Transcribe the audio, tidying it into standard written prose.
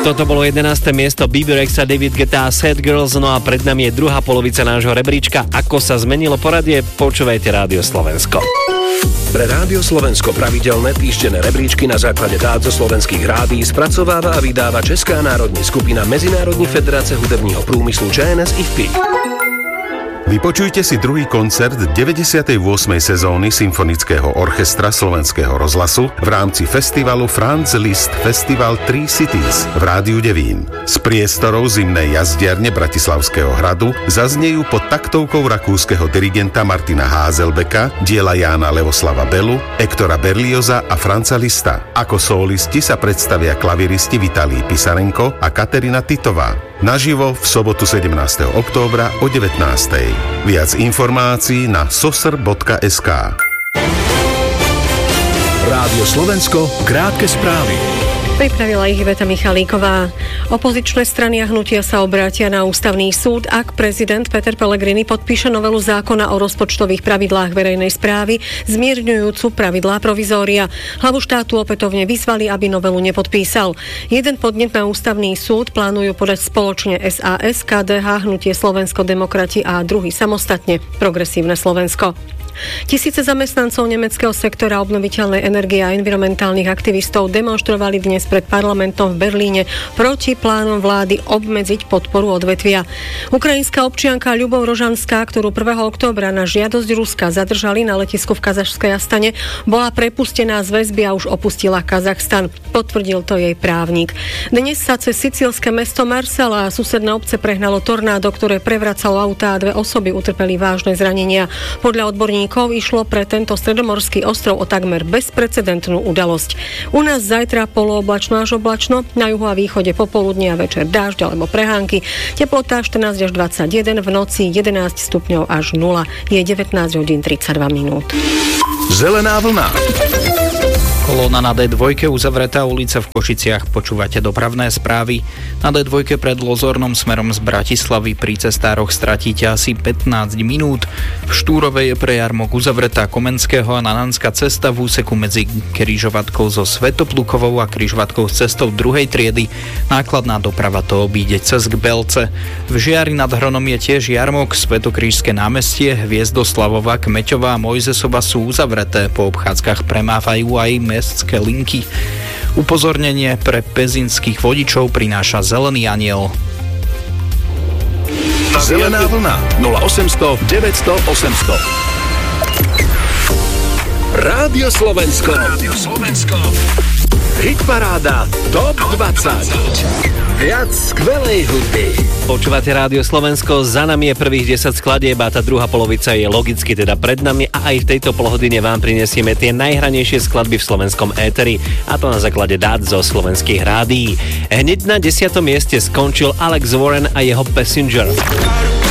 Toto bolo 11. miesto Bieber Rexa, David Guetta, Sad Girls, no a pred nami je druhá polovica nášho rebríčka. Ako sa zmenilo poradie, počúvajte Rádio Slovensko. Pre Rádio Slovensko pravidelné týždenné rebríčky na základe dát zo slovenských rádií spracováva a vydáva Česká národní skupina Mezinárodní federace hudebního průmyslu ČNS IFPI. Vypočujte si druhý koncert 98. sezóny Symfonického orchestra Slovenského rozhlasu v rámci festivalu Franz Liszt Festival 3 Cities v Rádiu Devín. Z priestorov zimnej jazdiarne Bratislavského hradu zaznejú pod taktovkou rakúskeho dirigenta Martina Házelbeka diela Jána Leoslava Belu, Ektora Berlioza a Franza Lista. Ako solisti sa predstavia klaviristi Vitalij Pisarenko a Katerina Titová. Naživo v sobotu 17. októbra o 19. Viac informácií na sosr.sk. Rádio Slovensko, krátke správy. Pripravila ich Iveta Michalíková. Opozičné strany a hnutia sa obrátia na ústavný súd, ak prezident Peter Pellegrini podpíše novelu zákona o rozpočtových pravidlách verejnej správy, zmierňujúcu pravidlá provizória. Hlavu štátu opätovne vyzvali, aby novelu nepodpísal. Jeden podnet na ústavný súd plánujú podať spoločne SAS, KDH, Hnutie Slovensko demokrati a druhý samostatne Progresívne Slovensko. Tisíce zamestnancov nemeckého sektora obnoviteľnej energie a environmentálnych aktivistov demonštrovali dnes pred parlamentom v Berlíne proti plánom vlády obmedziť podporu odvetvia. Ukrajinská občianka Ľubov Rožanská, ktorú 1. októbra na žiadosť Ruska zadržali na letisku v kazašskej Astane, bola prepustená z väzby a už opustila Kazachstan. Potvrdil to jej právnik. Dnes sa cez sicílske mesto Marsella a susedné obce prehnalo tornádo, ktoré prevracalo autá a 2 osoby utrpeli vážne zranenia. Podľa odborníkov išlo pre tento stredomorský ostrov o takmer bezprecedentnú udalosť. U nás zajtra polooblačno až oblačno, na juhu a východe popoludne a večer dážď alebo prehánky. Teplota 14 až 21, v noci 11 stupňov až 0. Je 19 hodín 32 minút. Zelená vlna. Kolóna na D2, uzavretá ulica v Košiciach, počúvate dopravné správy. Na D2 pred Lozornom smerom z Bratislavy pri cestároch stratíte asi 15 minút. V Štúrove je pre jarmok uzavretá Komenského a Nananská cesta v úseku medzi križovatkou so Svätoplukovou a križovatkou s cestou 2. triedy. Nákladná doprava to obíde cez Gbelce. V Žiari nad Hronom je tiež jarmok, Svätokrížske námestie, Hviezdoslavova, Kmeťová a Mojzesova sú uzavreté. Po obchádzkach premávajú aj mestské linky. Upozornenie pre pezinských vodičov prináša Zelený aniel. Zelená vlna 0800 900 800. Rádio Slovensko. Hitparáda TOP 20. Viac skvelej hudby. Počúvate Rádio Slovensko, za nami je prvých 10 skladieb a tá druhá polovica je logicky teda pred nami a aj v tejto polhodine vám prinesieme tie najhranejšie skladby v slovenskom éteri, a to na základe dát zo slovenských rádií. Hneď na 10. mieste skončil Alex Warren a jeho Passenger.